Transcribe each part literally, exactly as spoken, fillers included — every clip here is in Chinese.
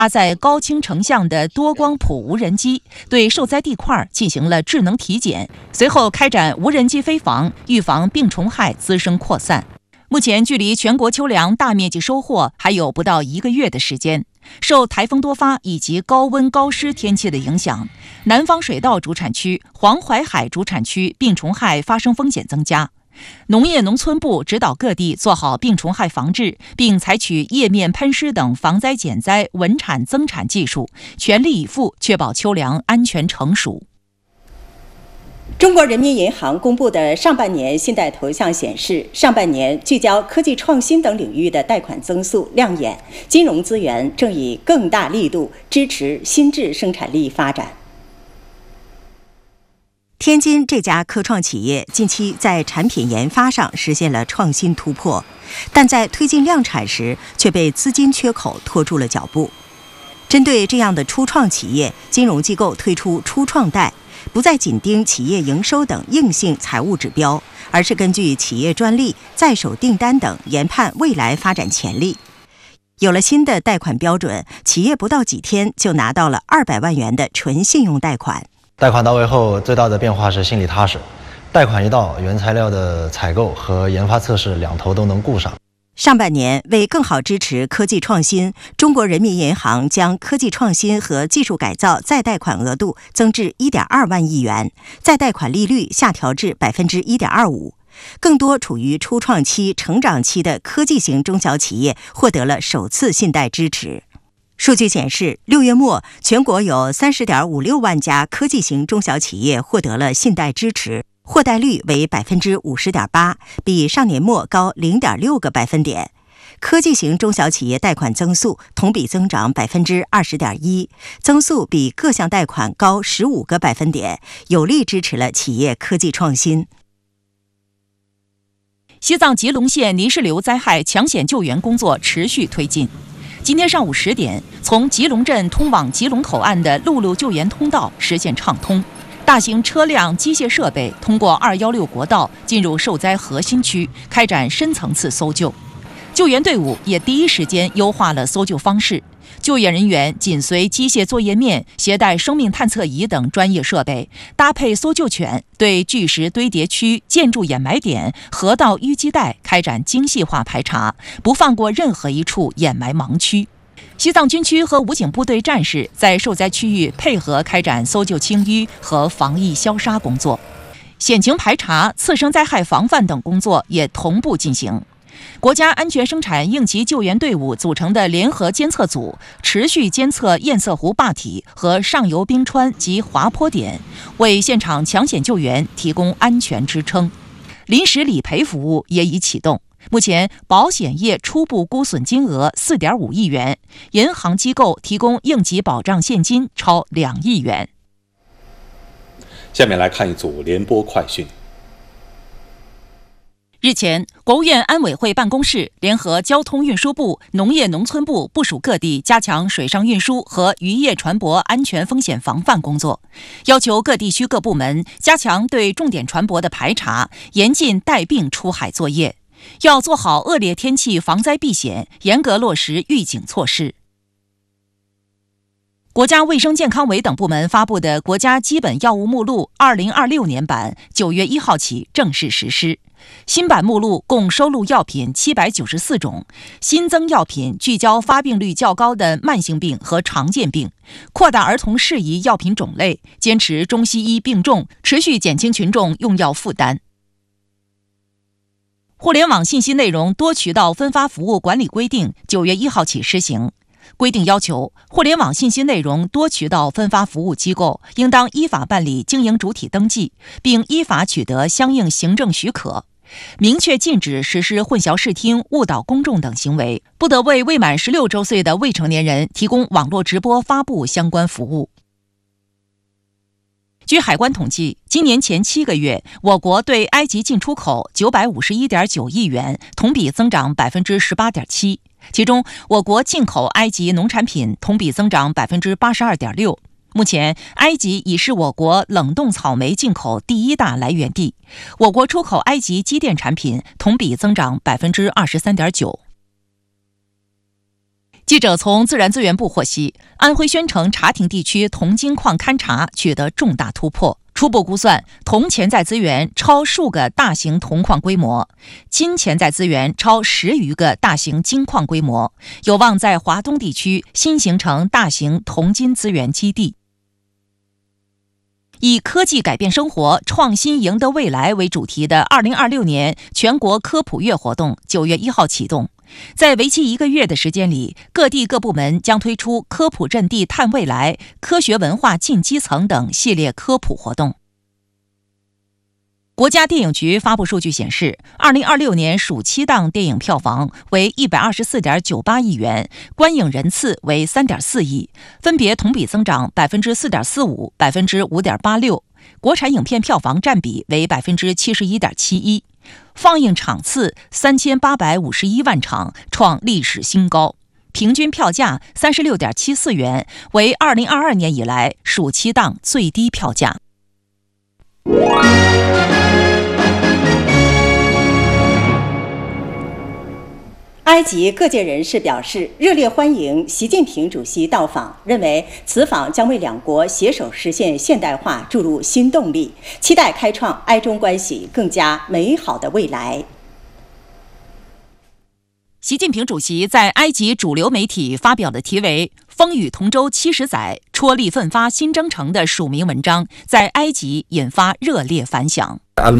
搭载高清成像的多光谱无人机对受灾地块进行了智能体检，随后开展无人机飞防，预防病虫害滋生扩散。目前距离全国秋粮大面积收获还有不到一个月的时间。受台风多发以及高温高湿天气的影响，南方水稻主产区、黄淮海主产区病虫害发生风险增加。农业农村部指导各地做好病虫害防治，并采取叶面喷施等防灾减灾、稳产增产技术，全力以赴确保秋粮安全成熟。 中国人民银行公布的上半年信贷投向显示，上半年聚焦科技创新等领域的贷款增速亮眼，金融资源正以更大力度支持新质生产力发展。 天津这家科创企业近期在产品研发上实现了创新突破，但在推进量产时却被资金缺口拖住了脚步。针对这样的初创企业，金融机构推出初创贷，不再紧盯企业营收等硬性财务指标，而是根据企业专利、在手订单等研判未来发展潜力。有了新的贷款标准，企业不到几天就拿到了二百万元的纯信用贷款。 贷款到位后，最大的变化是心里踏实。贷款一到，原材料的采购和研发测试两头都能顾上。 上半年，为更好支持科技创新，中国人民银行将科技创新和技术改造再贷款额度增至 一点二万亿元，再贷款利率下调至 百分之一点二五。更多处于初创期、成长期的科技型中小企业获得了首次信贷支持。数据显示，六月末，全国有 三十点五六万家科技型中小企业获得了信贷支持，获贷率为 百分之五十点八， 比上年末高 零点六个百分点。科技型中小企业贷款增速同比增长 百分之二十点一， 增速比各项贷款高十五个百分点，有力支持了企业科技创新。 西藏吉隆县泥石流灾害抢险救援工作持续推进。今天上午十点，从吉隆镇通往吉隆口岸的陆路救援通道实现畅通，大型车辆、机械设备通过二一六国道进入受灾核心区，开展深层次搜救。救援队伍也第一时间优化了搜救方式，救援人员紧随机械作业面，携带生命探测仪等专业设备，搭配搜救犬，对巨石堆叠区、建筑掩埋点、河道淤积带开展精细化排查，不放过任何一处掩埋盲区。西藏军区和武警部队战士在受灾区域配合开展搜救清淤和防疫消杀工作，险情排查、次生灾害防范等工作也同步进行。国家安全生产应急救援队伍组成的联合监测组持续监测堰塞湖坝体和上游冰川及滑坡点，为现场抢险救援提供安全支撑。临时理赔服务也已启动，目前保险业初步估损金额 四点五亿元，银行机构提供应急保障现金超两亿元。 下面来看一组联播快讯。 日前，国务院安委会办公室联合交通运输部、农业农村部部署各地加强水上运输和渔业船舶安全风险防范工作，要求各地区各部门加强对重点船舶的排查，严禁带病出海作业，要做好恶劣天气防灾避险，严格落实预警措施。国家卫生健康委等部门发布的国家基本药物目录二零二六年版九月一号起正式实施。新版目录共收录药品七百九十四种，新增药品聚焦发病率较高的慢性病和常见病，扩大儿童适宜药品种类，坚持中西医并重，持续减轻群众用药负担。互联网信息内容多渠道分发服务管理规定九月一号起施行。规定要求，互联网信息内容多渠道分发服务机构应当依法办理经营主体登记，并依法取得相应行政许可。明确禁止实施混淆视听、误导公众等行为，不得为未满十六周岁的未成年人提供网络直播发布相关服务。据海关统计，今年前七个月，我国对埃及进出口九百五十一点九亿元，同比增长 百分之十八点七。其中，我国进口埃及农产品同比增长 百分之八十二点六。目前，埃及已是我国冷冻草莓进口第一大来源地。我国出口埃及机电产品同比增长 百分之二十三点九。 记者从自然资源部获悉，安徽宣城茶亭地区铜金矿勘查取得重大突破。初步估算，铜潜在资源超数个大型铜矿规模，金潜在资源超十余个大型金矿规模，有望在华东地区新形成大型铜金资源基地。以科技改变生活、创新赢得未来为主题的二零二六年全国科普月活动九月一号启动。在为期一个月的时间里，各地各部门将推出科普阵地探未来、科学文化进基层等系列科普活动。国家电影局发布数据显示，二零二六年暑期档电影票房为一百二十四点九八亿元，观影人次为三点四亿，分别同比增长百分之四点四五、百分之五点八六。国产影片票房占比为百分之七十一点七一，放映场次三千八百五十一万场，创历史新高。平均票价三十六点七四元，为二零二二年以来暑期档最低票价。 埃及各界人士表示，热烈欢迎习近平主席到访，认为此访将为两国携手实现现代化注入新动力，期待开创埃中关系更加美好的未来。 习近平主席在埃及主流媒体发表的题为《风雨同舟七十载，踔厉奋发新征程》的署名文章，在埃及引发热烈反响。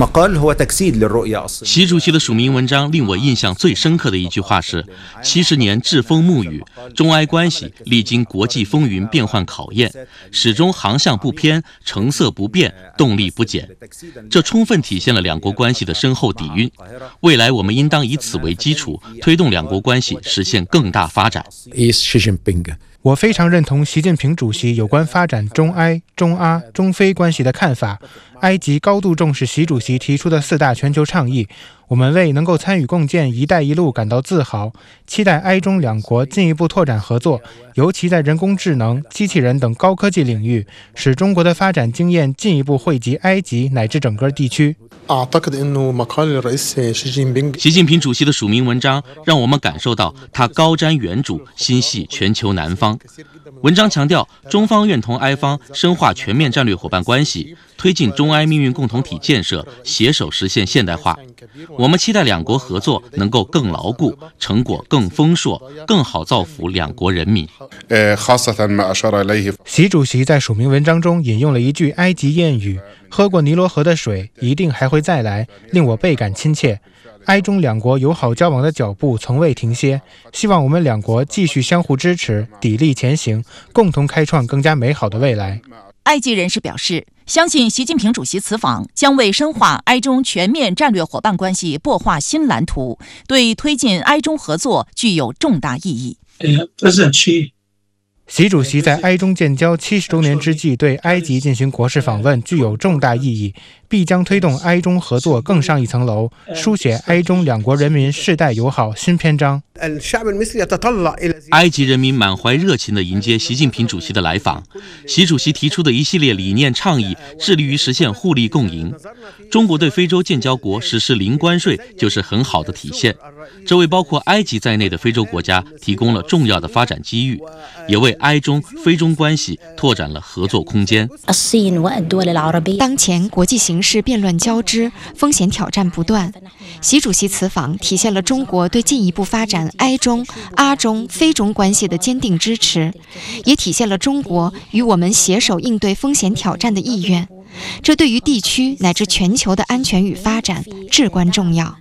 习主席的署名文章令我印象最深刻的一句话是：七十年栉风沐雨，中埃关系历经国际风云变幻考验，始终航向不偏，成色不变，动力不减。这充分体现了两国关系的深厚底蕴。未来我们应当以此为基础，推动两国关系实现更大发展。 我非常认同习近平主席有关发展中埃、中阿、中非关系的看法。埃及高度重视习主席提出的四大全球倡议，我们为能够参与共建“一带一路”感到自豪，期待埃中两国进一步拓展合作，尤其在人工智能、机器人等高科技领域，使中国的发展经验进一步惠及埃及乃至整个地区。 习近平主席的署名文章让我们感受到他高瞻远瞩，心系全球南方。文章强调，中方愿同埃方深化全面战略伙伴关系，推进中埃命运共同体建设，携手实现现代化。我们期待两国合作能够更牢固，成果更丰硕，更好造福两国人民。 习主席在署名文章中引用了一句埃及谚语：“喝过尼罗河的水，一定还会再来”，令我倍感亲切。埃中两国友好交往的脚步从未停歇，希望我们两国继续相互支持，砥砺前行，共同开创更加美好的未来。 埃及人士表示，相信习近平主席此访将为深化埃中全面战略伙伴关系擘画新蓝图，对推进埃中合作具有重大意义。 习主席在埃中建交七十周年之际对埃及进行国事访问，具有重大意义，必将推动埃中合作更上一层楼，书写埃中两国人民世代友好新篇章。 埃及人民满怀热情地迎接习近平主席的来访。习主席提出的一系列理念倡议，致力于实现互利共赢。中国对非洲建交国实施零关税就是很好的体现，这为包括埃及在内的非洲国家提供了重要的发展机遇，也为埃中、非中关系拓展了合作空间。 当前国际形势变乱交织，风险挑战不断。习主席此访体现了中国对进一步发展埃中、阿中、非中关系的坚定支持，也体现了中国与我们携手应对风险挑战的意愿。这对于地区乃至全球的安全与发展至关重要。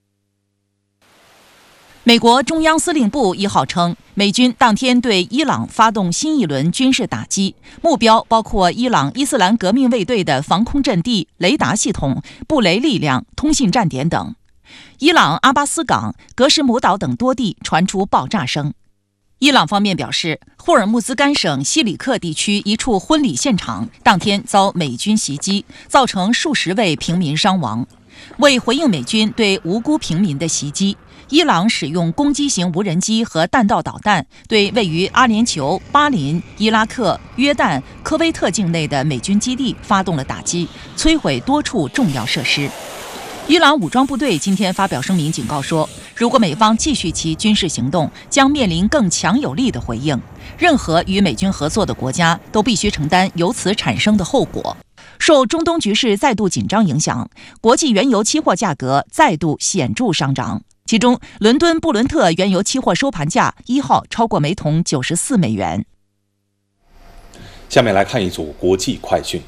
美国中央司令部一号称，美军当天对伊朗发动新一轮军事打击，目标包括伊朗伊斯兰革命卫队的防空阵地、雷达系统、布雷力量、通信站点等。伊朗阿巴斯港、格什姆岛等多地传出爆炸声。伊朗方面表示，霍尔木兹干省西里克地区一处婚礼现场当天遭美军袭击，造成数十位平民伤亡。为回应美军对无辜平民的袭击，伊朗使用攻击型无人机和弹道导弹对位于阿联酋、巴林、伊拉克、约旦、科威特境内的美军基地发动了打击，摧毁多处重要设施。 伊朗武装部队今天发表声明，警告说，如果美方继续其军事行动，将面临更强有力的回应。任何与美军合作的国家都必须承担由此产生的后果。受中东局势再度紧张影响，国际原油期货价格再度显著上涨。其中，伦敦布伦特原油期货收盘价一号超过每桶九十四美元。 下面来看一组国际快讯。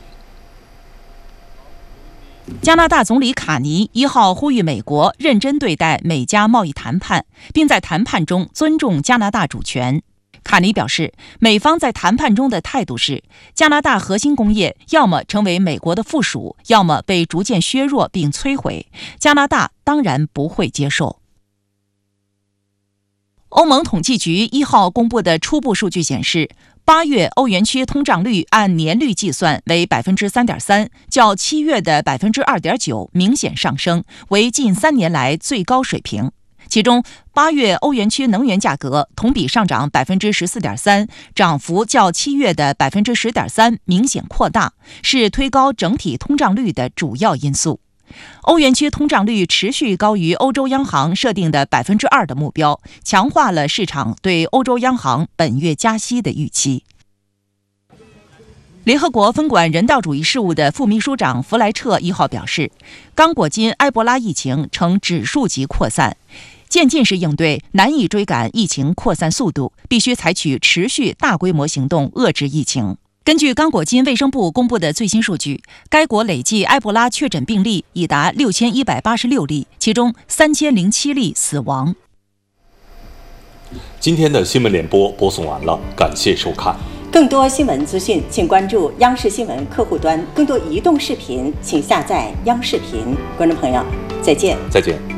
加拿大总理卡尼一号呼吁美国认真对待美加贸易谈判，并在谈判中尊重加拿大主权。卡尼表示，美方在谈判中的态度是，加拿大核心工业要么成为美国的附属，要么被逐渐削弱并摧毁。加拿大当然不会接受。欧盟统计局一号公布的初步数据显示，八月欧元区通胀率按年率计算为百分之三点三，较七月的百分之二点九明显上升，为近三年来最高水平。其中，八月欧元区能源价格同比上涨百分之十四点三，涨幅较七月的百分之十点三明显扩大，是推高整体通胀率的主要因素。欧元区通胀率持续高于欧洲央行设定的百分之二的目标，强化了市场对欧洲央行本月加息的预期。联合国分管人道主义事务的副秘书长弗莱彻一号表示，刚果金埃博拉疫情呈指数级扩散，渐进式应对难以追赶疫情扩散速度，必须采取持续大规模行动遏制疫情。根据刚果金卫生部公布的最新数据，该国累计埃博拉确诊病例已达六千一百八十六例，其中三千零七例死亡。 今天的新闻联播播送完了，感谢收看。 更多新闻资讯，请关注央视新闻客户端。更多移动视频，请下载央视频。观众朋友，再见。 再见。